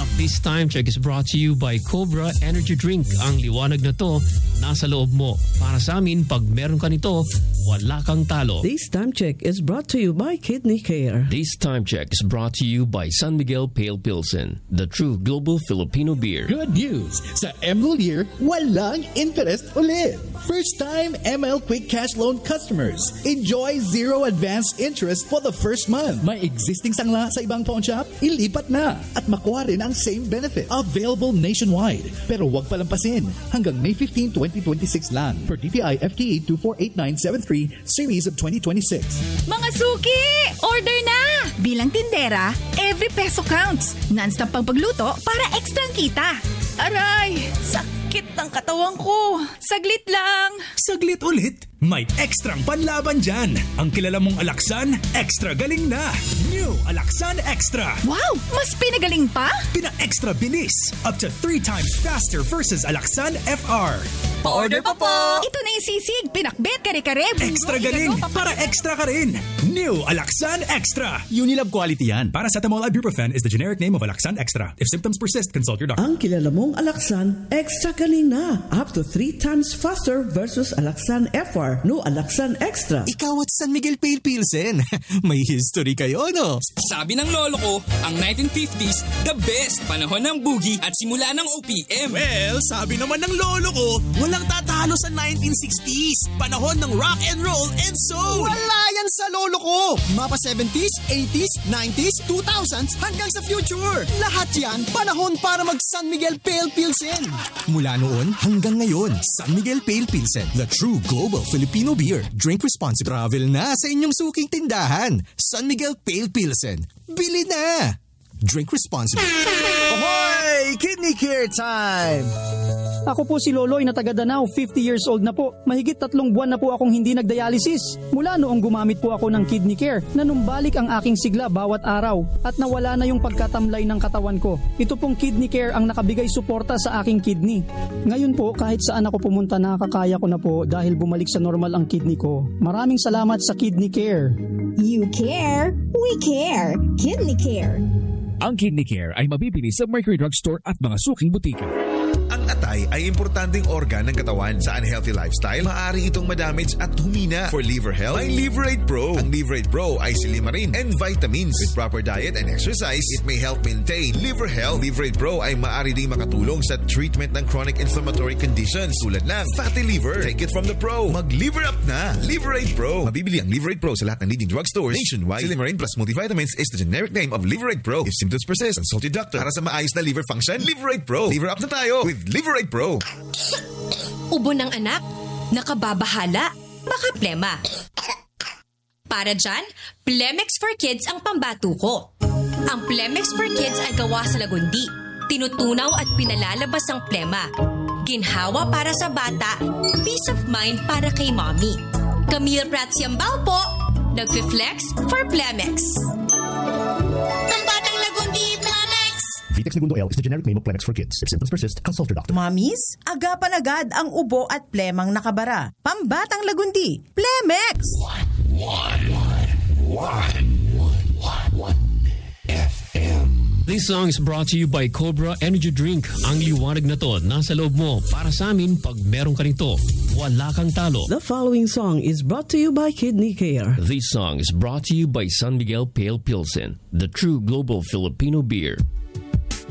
This time check is brought to you by Cobra Energy Drink. Ang liwanag na to, nasa loob mo. Para sa amin, pag meron ka nito, wala kang talo. This time check is brought to you by Kidney Care. This time check is brought to you by San Miguel Pale Pilsen, the true global Filipino beer. Good news! Sa Emerald Year, walang interest ulit. First time ML Quick Cash Loan customers. Enjoy zero advance interest for the first month. May existing sangla sa ibang pawn shop? Ilipat na at makuha rin ang same benefit. Available nationwide. Pero huwag palampasin. Hanggang May 15, 2026 lang. Per DTI FTE 248973 Series of 2026. Mga suki! Order na! Bilang tindera, every peso counts. Non-stop pang pagluto para extra kita. Aray! Sakit ng katawan ko. Saglit lang. Saglit ulit? May ekstrang panlaban dyan. Ang kilala mong Alaxan, extra galing na. New Alaxan Extra. Wow! Mas pinagaling pa? Pina-extra bilis. Up to 3 times faster versus Alaxan FR. Pa-order pa po! Ito na yung sisig, pinakbet, kare-kare. Extra galing para extra ka rin. New Alaxan Extra. Unilab quality yan. Paracetamol Ibuprofen is the generic name of Alaxan Extra. If symptoms persist, consult your doctor. Ang kilala mong Alaxan, extra galing na. Up to 3 times faster versus Alaxan FR. No Alaxan Extra. Ikaw at San Miguel Pale Pilsen. May history kayo, no? Sabi ng lolo ko, ang 1950s, the best panahon ng boogie at simula ng OPM. Well, sabi naman ng lolo ko, walang tatalo sa 1960s. Panahon ng rock and roll and soul. Wala yan sa lolo ko. Mapa 70s, 80s, 90s, 2000s hanggang sa future. Lahat yan, panahon para mag San Miguel Pale Pilsen. Mula noon hanggang ngayon, San Miguel Pale Pilsen, the true global Filipino beer. Drink responsibly. Travel na sa inyong suking tindahan. San Miguel Pale Pilsen. Bili na! Drink responsibly. Ahoy! Kidney Care time! Ako po si Loloy na taga Danao, 50 years old na po. Mahigit 3 buwan na po akong hindi nagdialysis. Mula noong gumamit po ako ng Kidney Care, nanumbalik ang aking sigla bawat araw at nawala na yung pagkatamlay ng katawan ko. Ito pong Kidney Care ang nakabigay suporta sa aking kidney. Ngayon po, kahit saan ako pumunta, nakakaya ko na po dahil bumalik sa normal ang kidney ko. Maraming salamat sa Kidney Care. You care, we care. Kidney Care. Ang Kidney Care ay mabibili sa Mercury Drugstore at mga suking butika. Ang atay ay importanteng organ ng katawan. Sa unhealthy lifestyle, maaari itong madamage at humina. For liver health, may Liverate Pro. Ang Liverate Pro ay silimarin and vitamins. With proper diet and exercise, it may help maintain liver health. Liverate Pro ay maaari ding makatulong sa treatment ng chronic inflammatory conditions tulad ng fatty liver. Take it from the pro. Mag-liver up na. Liverate Pro. Mabibili ang Liverate Pro sa lahat ng leading drugstores nationwide. Silimarin plus multivitamins is the generic name of Liverate Pro. If symptoms persist, consult your doctor. Para sa maayos na liver function, Liverate Pro. Liver up na tayo with Liverate Pro. Ubo ng anak, nakababahala, baka plema. Para dyan, Plemex for Kids ang pambatuko. Ang Plemex for Kids ay gawa sa lagundi. Tinutunaw at pinalalabas ang plema. Ginhawa para sa bata, peace of mind para kay mommy. Camille Prats Yambao po, nagfi-flex for Plemex. Pambatang lagundi, Plemex! Vitex Segundo L is the generic name of Plemex for Kids. If symptoms persist, consult your doctor. Mommies, agapan agad ang ubo at plemang nakabara. Pambatang lagundi, Plemex! 1 FM. This song is brought to you by Cobra Energy Drink. Ang liwanag na to, nasa loob mo. Para sa amin, pag meron ka nito, wala kang talo. The following song is brought to you by Kidney Care. This song is brought to you by San Miguel Pale Pilsen, the true global Filipino beer.